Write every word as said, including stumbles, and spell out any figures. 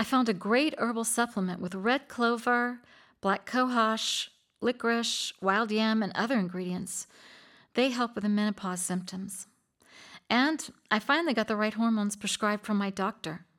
found a great herbal supplement with red clover, black cohosh, licorice, wild yam, and other ingredients. They help with the menopause symptoms. And I finally got the right hormones prescribed from my doctor.